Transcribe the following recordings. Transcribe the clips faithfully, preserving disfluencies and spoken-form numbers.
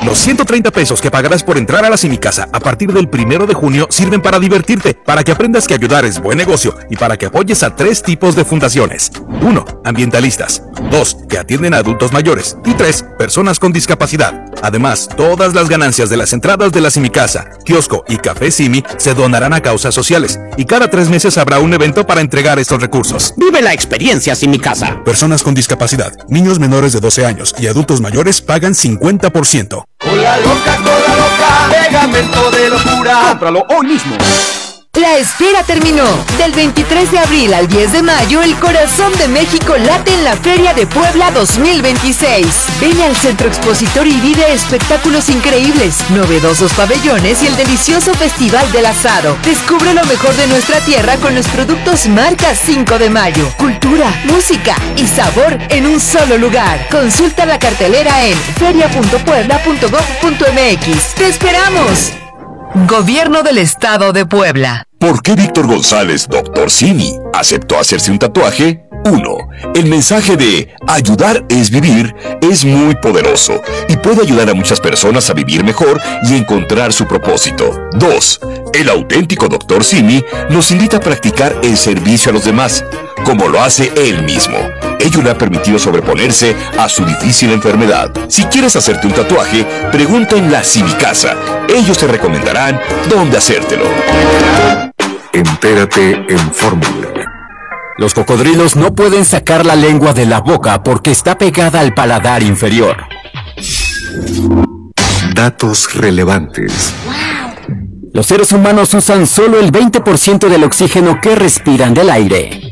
Los ciento treinta pesos que pagarás por entrar a la Simicasa a partir del primero de junio sirven para divertirte, para que aprendas que ayudar es buen negocio y para que apoyes a tres tipos de fundaciones. Uno, ambientalistas. Dos, que atienden a adultos mayores. Y tres, personas con discapacidad. Además, todas las ganancias de las entradas de la Simicasa, kiosco y café Simi se donarán a causas sociales. Y cada tres meses habrá un evento para entregar estos recursos. Vive la experiencia Simicasa. Personas con discapacidad, niños menores de doce años y adultos mayores pagan cincuenta por ciento. Cola loca, cola loca, pegamento de locura. Cómpralo hoy mismo. La espera terminó. Del veintitrés de abril al diez de mayo, el corazón de México late en la Feria de Puebla dos mil veintiséis. Ven al Centro Expositor y vive espectáculos increíbles, novedosos pabellones y el delicioso Festival del Asado. Descubre lo mejor de nuestra tierra con los productos marca cinco de mayo. Cultura, música y sabor en un solo lugar. Consulta la cartelera en feria punto puebla punto gob punto mx. ¡Te esperamos! Gobierno del Estado de Puebla. ¿Por qué Víctor González, doctor Simi, aceptó hacerse un tatuaje? uno. El mensaje de ayudar es vivir es muy poderoso y puede ayudar a muchas personas a vivir mejor y encontrar su propósito. dos. El auténtico doctor Simi nos invita a practicar el servicio a los demás, como lo hace él mismo. Ello le ha permitido sobreponerse a su difícil enfermedad. Si quieres hacerte un tatuaje, pregunta en la Simicasa. Ellos te recomendarán dónde hacértelo. Entérate en Fórmula. Los cocodrilos no pueden sacar la lengua de la boca porque está pegada al paladar inferior. Datos relevantes. Los seres humanos usan solo el veinte por ciento del oxígeno que respiran del aire.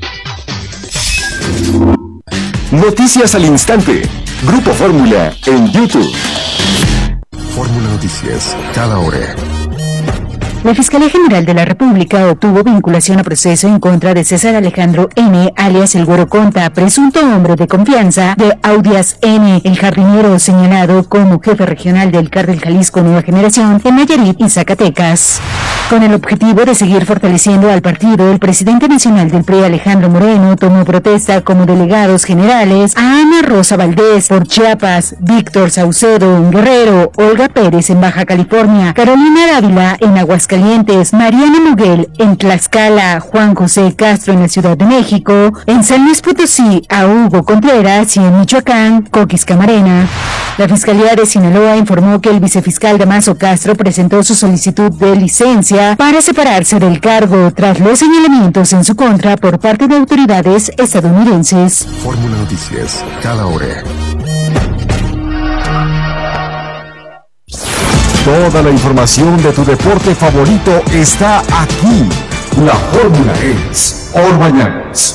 Noticias al instante. Grupo Fórmula en YouTube. Fórmula Noticias, cada hora. La Fiscalía General de la República obtuvo vinculación a proceso en contra de César Alejandro N., alias El Güero Conta, presunto hombre de confianza de Audias N., el jardinero señalado como jefe regional del Cártel Jalisco Nueva Generación en Nayarit y Zacatecas. Con el objetivo de seguir fortaleciendo al partido, el presidente nacional del P R I, Alejandro Moreno, tomó protesta como delegados generales a Ana Rosa Valdés por Chiapas, Víctor Saucedo en Guerrero, Olga Pérez en Baja California, Carolina Dávila en Aguascalientes, Mariana Muguel en Tlaxcala, Juan José Castro en la Ciudad de México, en San Luis Potosí a Hugo Contreras y en Michoacán, Coquis Camarena. La Fiscalía de Sinaloa informó que el vicefiscal Damaso Castro presentó su solicitud de licencia para separarse del cargo tras los señalamientos en su contra por parte de autoridades estadounidenses. Fórmula Noticias, cada hora. Toda la información de tu deporte favorito está aquí. La fórmula es All Mañanas.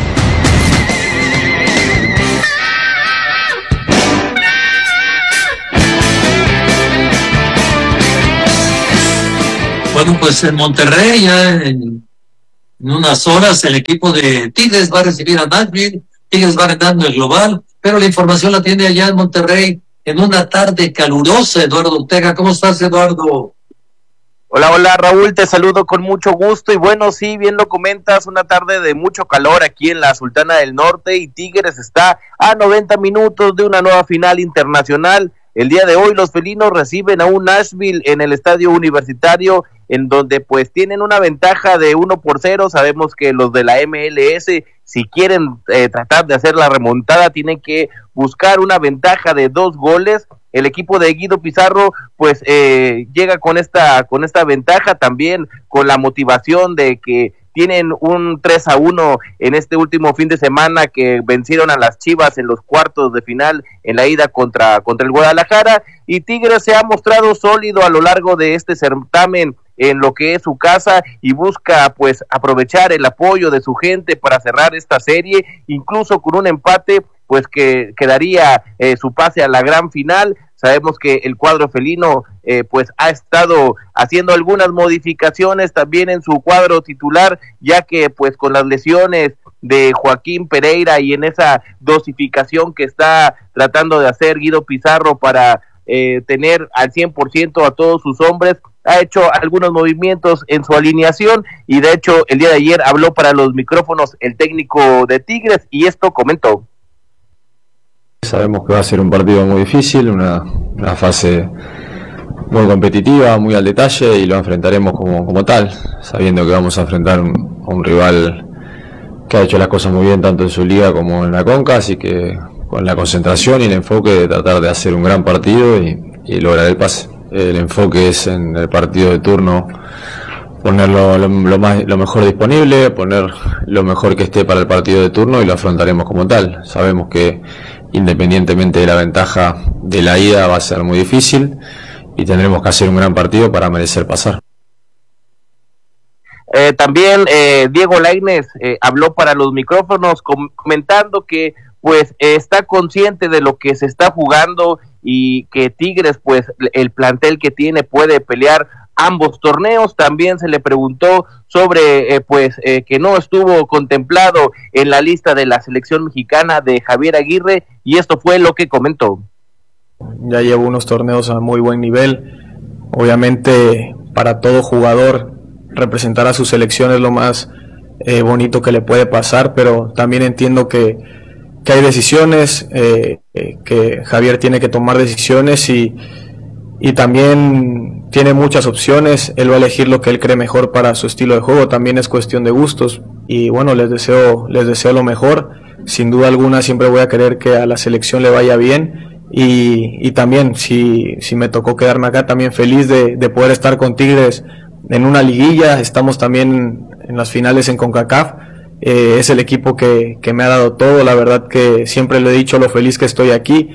Bueno, pues en Monterrey ya en, en unas horas el equipo de Tigres va a recibir a Nashville. Tigres va ganando el global, pero la información la tiene allá en Monterrey en una tarde calurosa. Eduardo Ortega, ¿cómo estás, Eduardo? Hola, hola, Raúl, te saludo con mucho gusto y bueno, sí, bien lo comentas, una tarde de mucho calor aquí en la Sultana del Norte y Tigres está a noventa minutos de una nueva final internacional. El día de hoy los felinos reciben a un Nashville en el estadio universitario, en donde pues tienen una ventaja de uno por cero. Sabemos que los de la M L S, si quieren eh, tratar de hacer la remontada, tienen que buscar una ventaja de dos goles. El equipo de Guido Pizarro pues eh, llega con esta con esta ventaja, también con la motivación de que tienen un tres a uno en este último fin de semana, que vencieron a las Chivas en los cuartos de final en la ida contra, contra el Guadalajara, y Tigres se ha mostrado sólido a lo largo de este certamen en lo que es su casa y busca pues aprovechar el apoyo de su gente para cerrar esta serie, incluso con un empate pues que quedaría eh, su pase a la gran final. Sabemos que el cuadro felino eh, pues ha estado haciendo algunas modificaciones también en su cuadro titular, ya que pues con las lesiones de Joaquín Pereira y en esa dosificación que está tratando de hacer Guido Pizarro para eh, tener al cien por ciento a todos sus hombres, ha hecho algunos movimientos en su alineación y de hecho el día de ayer habló para los micrófonos el técnico de Tigres y esto comentó. Sabemos que va a ser un partido muy difícil, una, una fase muy competitiva, muy al detalle, y lo enfrentaremos como, como tal, sabiendo que vamos a enfrentar un, a un rival que ha hecho las cosas muy bien tanto en su liga como en la Conca, así que con la concentración y el enfoque de tratar de hacer un gran partido y, y lograr el pase. El enfoque es en el partido de turno poner lo, lo, lo, más, lo mejor disponible, poner lo mejor que esté para el partido de turno y lo afrontaremos como tal. Sabemos que independientemente de la ventaja de la ida va a ser muy difícil y tendremos que hacer un gran partido para merecer pasar. Eh, también eh, Diego Lainez eh, habló para los micrófonos com- comentando que pues eh, está consciente de lo que se está jugando y que Tigres pues el plantel que tiene puede pelear ambos torneos. También se le preguntó sobre eh, pues eh, que no estuvo contemplado en la lista de la selección mexicana de Javier Aguirre, y esto fue lo que comentó. Ya llevo unos torneos a muy buen nivel. Obviamente para todo jugador representar a su selección es lo más eh, bonito que le puede pasar, pero también entiendo que, que hay decisiones, eh, eh, que Javier tiene que tomar decisiones y, y también tiene muchas opciones. Él va a elegir lo que él cree mejor para su estilo de juego. También es cuestión de gustos y bueno, les deseo, les deseo lo mejor. Sin duda alguna siempre voy a querer que a la selección le vaya bien y, y también si, si me tocó quedarme acá, también feliz de, de poder estar con Tigres en una liguilla. Estamos también en las finales en CONCACAF. Eh, es el equipo que, que me ha dado todo. La verdad que siempre le he dicho lo feliz que estoy aquí.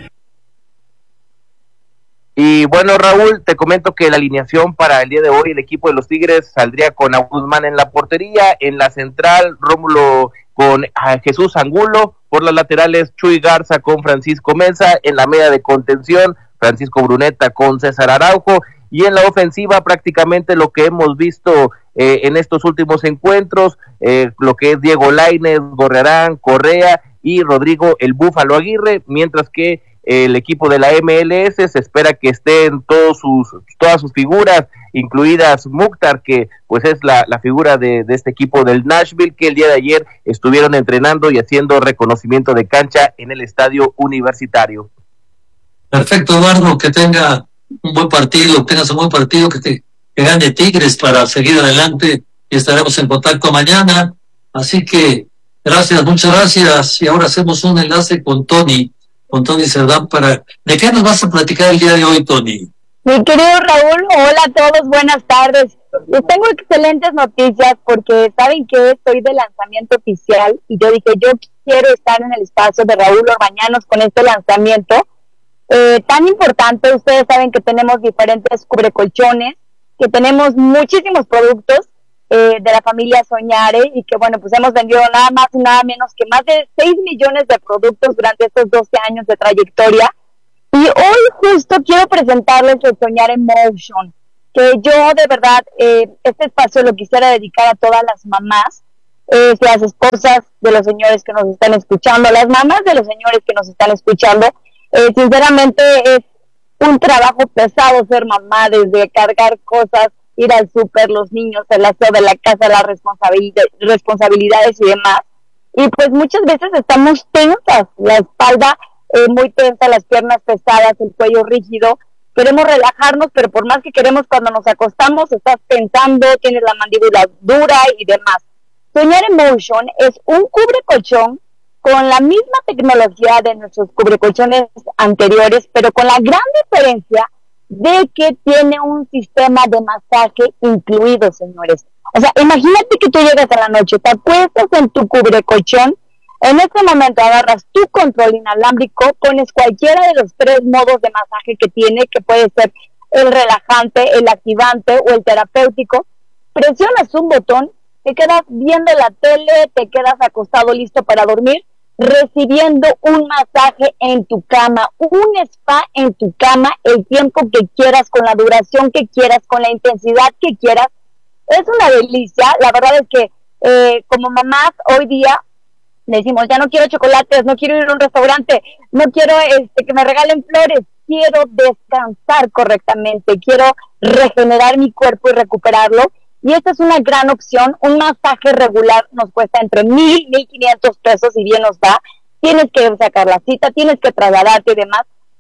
Y bueno, Raúl, te comento que la alineación para el día de hoy, el equipo de los Tigres saldría con a Guzmán en la portería, en la central Rómulo con a Jesús Angulo, por las laterales Chuy Garza con Francisco Meza, en la media de contención Francisco Bruneta con César Araujo, y en la ofensiva prácticamente lo que hemos visto eh, en estos últimos encuentros, eh, lo que es Diego Lainez, Gorrearán, Correa y Rodrigo el Búfalo Aguirre, mientras que eh, el equipo de la M L S se espera que estén todos sus, todas sus figuras, incluidas Mukhtar, que pues es la, la figura de, de este equipo del Nashville, que el día de ayer estuvieron entrenando y haciendo reconocimiento de cancha en el estadio universitario. Perfecto, Eduardo, que tenga un buen partido, tengas un buen partido, que, te, que gane Tigres para seguir adelante, y estaremos en contacto mañana. Así que gracias, muchas gracias, y ahora hacemos un enlace con Tony, con Tony Cerdán para... ¿De qué nos vas a platicar el día de hoy, Tony? Mi querido Raúl, hola a todos, buenas tardes. Les tengo excelentes noticias porque saben que estoy de lanzamiento oficial y yo dije, yo quiero estar en el espacio de Raúl Orbañanos con este lanzamiento eh, tan importante. Ustedes saben que tenemos diferentes cubrecolchones, que tenemos muchísimos productos eh, de la familia Soñare y que bueno, pues hemos vendido nada más y nada menos que más de seis millones de productos durante estos doce años de trayectoria. Y hoy justo quiero presentarles el Soñare Motion, que yo de verdad eh, este espacio lo quisiera dedicar a todas las mamás, eh, las esposas de los señores que nos están escuchando, las mamás de los señores que nos están escuchando. Eh, sinceramente es un trabajo pesado ser mamá, desde cargar cosas, ir al súper, los niños, el aseo de la casa, las responsabilidad, responsabilidades y demás. Y pues muchas veces estamos tensas, la espalda Eh, muy tensa, las piernas pesadas, el cuello rígido, queremos relajarnos, pero por más que queremos, cuando nos acostamos estás pensando, tienes la mandíbula dura y demás. Soñare Motion es un cubrecolchón con la misma tecnología de nuestros cubrecolchones anteriores, pero con la gran diferencia de que tiene un sistema de masaje incluido, señores. O sea, imagínate que tú llegas a la noche, te acuestas en tu cubrecolchón. En este momento agarras tu control inalámbrico, pones cualquiera de los tres modos de masaje que tiene, que puede ser el relajante, el activante o el terapéutico, presionas un botón, te quedas viendo la tele, te quedas acostado listo para dormir, recibiendo un masaje en tu cama, un spa en tu cama, el tiempo que quieras, con la duración que quieras, con la intensidad que quieras. Es una delicia. La verdad es que eh, como mamás hoy día decimos, ya no quiero chocolates, no quiero ir a un restaurante, no quiero este que me regalen flores, quiero descansar correctamente, quiero regenerar mi cuerpo y recuperarlo, y esta es una gran opción. Un masaje regular nos cuesta entre mil y mil quinientos pesos, y bien nos va, tienes que sacar la cita, tienes que trasladarte y demás,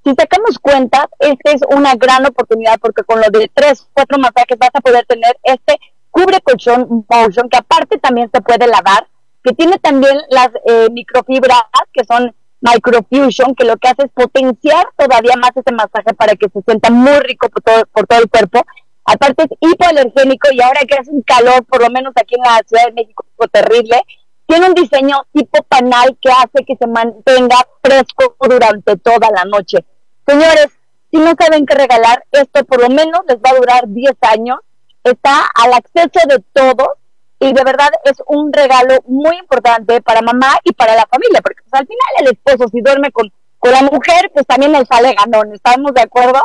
Si sacamos cuentas, esta es una gran oportunidad porque con lo de tres, cuatro masajes vas a poder tener este cubre colchón Motion, que aparte también se puede lavar, que tiene también las eh, microfibras, que son microfusion, que lo que hace es potenciar todavía más ese masaje para que se sienta muy rico por todo, por todo el cuerpo. Aparte es hipoalergénico y ahora que hace un calor, por lo menos aquí en la Ciudad de México, terrible, tiene un diseño tipo panal que hace que se mantenga fresco durante toda la noche. Señores, si no saben qué regalar, esto por lo menos les va a durar diez años, está al acceso de todos y de verdad es un regalo muy importante para mamá y para la familia, porque pues, al final el esposo si duerme con, con la mujer, pues también le sale ganón, ¿estamos de acuerdo?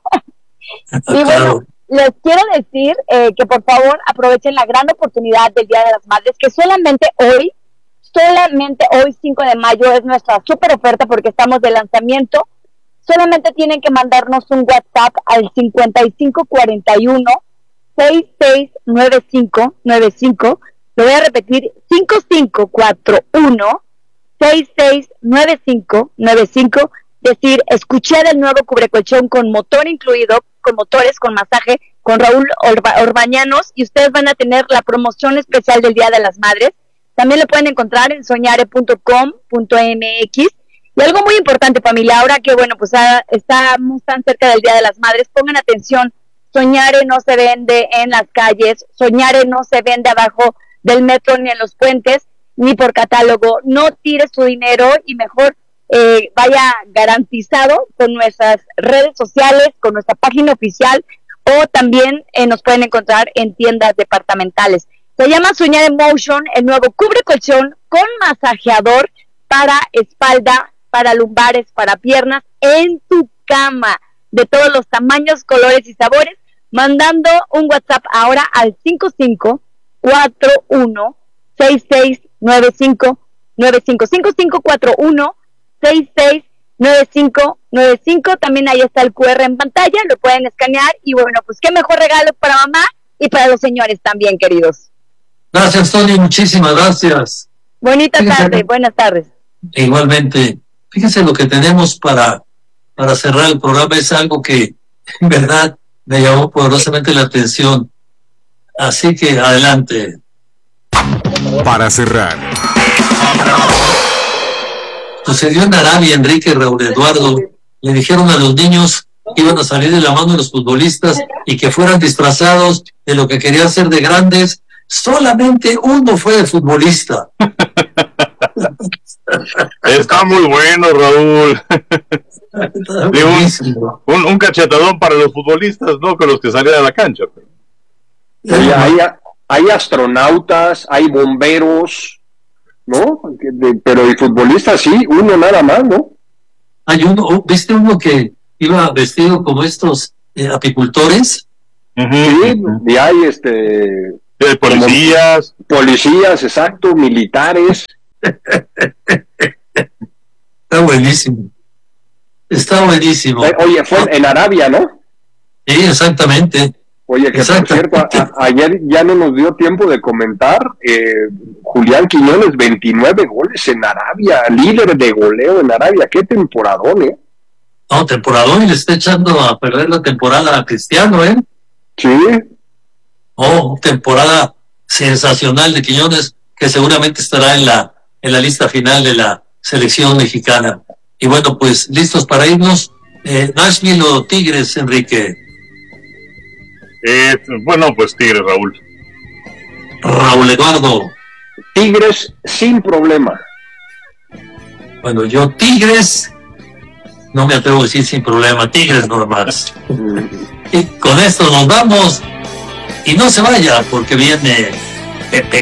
Y bueno, les quiero decir eh, que por favor aprovechen la gran oportunidad del Día de las Madres, que solamente hoy, solamente hoy cinco de mayo es nuestra super oferta porque estamos de lanzamiento. Solamente tienen que mandarnos un WhatsApp al cincuenta y cinco cuarenta y uno sesenta y seis noventa y cinco noventa y cinco. Lo voy a repetir, cinco cinco cuatro uno sesenta y seis noventa y cinco noventa y cinco. Decir, escuché del nuevo cubrecolchón con motor incluido, con motores, con masaje, con Raúl Orba- Orbañanos, y ustedes van a tener la promoción especial del Día de las Madres. También lo pueden encontrar en soñare punto com punto m x. Y algo muy importante, familia, ahora que, bueno, pues ah, estamos tan cerca del Día de las Madres, pongan atención, Soñare no se vende en las calles, Soñare no se vende abajo del metro ni en los puentes, ni por catálogo. No tires tu dinero y mejor eh, vaya garantizado con nuestras redes sociales, con nuestra página oficial, o también eh, nos pueden encontrar en tiendas departamentales. Se llama Soñare Motion, el nuevo cubre colchón con masajeador para espalda, para lumbares, para piernas, en tu cama, de todos los tamaños, colores y sabores, mandando un WhatsApp ahora al cinco cinco cuatro uno seis seis nueve cinco nueve cinco, cinco cinco cuatro uno seis seis nueve cinco nueve cinco. También ahí está el cu erre en pantalla, lo pueden escanear y bueno, pues qué mejor regalo para mamá y para los señores también, queridos. Gracias, Tony, muchísimas gracias. Bonita Fíjense, tarde, buenas tardes. Igualmente, fíjense lo que tenemos para, para cerrar el programa, es algo que en verdad me llamó poderosamente la atención. Así que adelante. Para cerrar. Sucedió en Arabia, Enrique, Raúl Eduardo. Le dijeron a los niños que iban a salir de la mano de los futbolistas y que fueran disfrazados de lo que querían ser de grandes. Solamente uno fue de futbolista. Está muy bueno, Raúl. Digo, un, un, un cachetadón para los futbolistas, no con los que salían a la cancha. Oye, hay, hay astronautas, hay bomberos, ¿no? Pero el futbolista sí, uno nada más, ¿no? Hay uno, ¿viste uno que iba vestido como estos eh, apicultores? Sí, y hay este... Eh, policías. Policías, exacto, militares. Está buenísimo. Está buenísimo. Eh, oye, fue en Arabia, ¿no? Sí, exactamente. Oye, que por cierto, a, a, ayer ya no nos dio tiempo de comentar, eh, Julián Quiñones, veintinueve goles en Arabia, líder de goleo en Arabia, qué temporadón, ¿eh? No, temporadón, y le está echando a perder la temporada a Cristiano, ¿eh? Sí. Oh, temporada sensacional de Quiñones, que seguramente estará en la en la lista final de la selección mexicana. Y bueno, pues listos para irnos. Eh, Nashville o Tigres, Enrique. Eh, bueno, pues Tigres, Raúl. Raúl Eduardo. Tigres sin problema. Bueno, yo Tigres, no me atrevo a decir sin problema, Tigres nomás. Y con esto nos vamos. Y no se vaya, porque viene Pepe